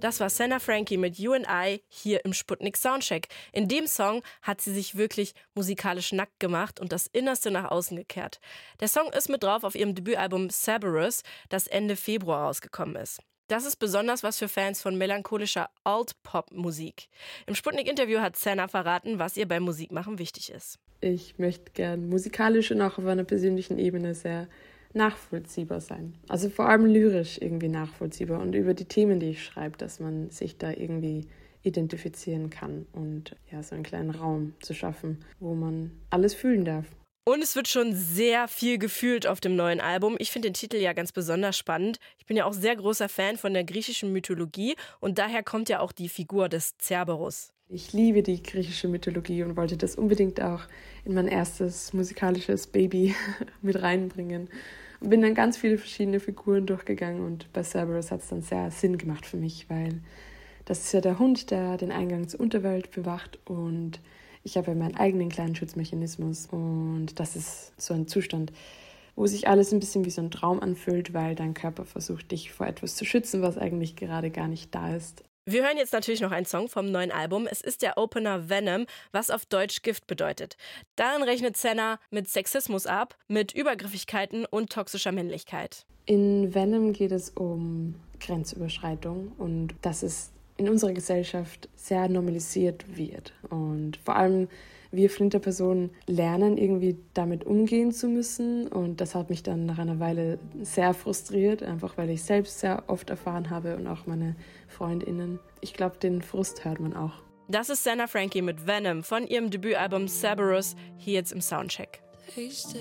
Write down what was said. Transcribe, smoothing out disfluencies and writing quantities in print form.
Das war Senna Frankie mit You and I hier im Sputnik Soundcheck. In dem Song hat sie sich wirklich musikalisch nackt gemacht und das Innerste nach außen gekehrt. Der Song ist mit drauf auf ihrem Debütalbum Cerberus, das Ende Februar rausgekommen ist. Das ist besonders was für Fans von melancholischer Alt-Pop-Musik. Im Sputnik-Interview hat Senna verraten, was ihr beim Musikmachen wichtig ist. Ich möchte gern musikalisch und auch auf einer persönlichen Ebene sehr nachvollziehbar sein. Also vor allem lyrisch irgendwie nachvollziehbar und über die Themen, die ich schreibe, dass man sich da irgendwie identifizieren kann und ja, so einen kleinen Raum zu schaffen, wo man alles fühlen darf. Und es wird schon sehr viel gefühlt auf dem neuen Album. Ich finde den Titel ja ganz besonders spannend. Ich bin ja auch sehr großer Fan von der griechischen Mythologie und daher kommt ja auch die Figur des Cerberus. Ich liebe die griechische Mythologie und wollte das unbedingt auch in mein erstes musikalisches Baby mit reinbringen. Und bin dann ganz viele verschiedene Figuren durchgegangen und bei Cerberus hat es dann sehr Sinn gemacht für mich, weil das ist ja der Hund, der den Eingang zur Unterwelt bewacht und ich habe ja meinen eigenen kleinen Schutzmechanismus und das ist so ein Zustand, wo sich alles ein bisschen wie so ein Traum anfühlt, weil dein Körper versucht, dich vor etwas zu schützen, was eigentlich gerade gar nicht da ist. Wir hören jetzt natürlich noch einen Song vom neuen Album. Es ist der Opener Venom, was auf Deutsch Gift bedeutet. Darin rechnet Senna mit Sexismus ab, mit Übergriffigkeiten und toxischer Männlichkeit. In Venom geht es um Grenzüberschreitung und dass es in unserer Gesellschaft sehr normalisiert wird. Und vor allem wir Flinterpersonen lernen irgendwie damit umgehen zu müssen und das hat mich dann nach einer Weile sehr frustriert, einfach weil ich selbst sehr oft erfahren habe und auch meine FreundInnen. Ich glaube, den Frust hört man auch. Das ist Senna Frankie mit Venom von ihrem Debütalbum Cerberus, hier jetzt im Soundcheck. Tasted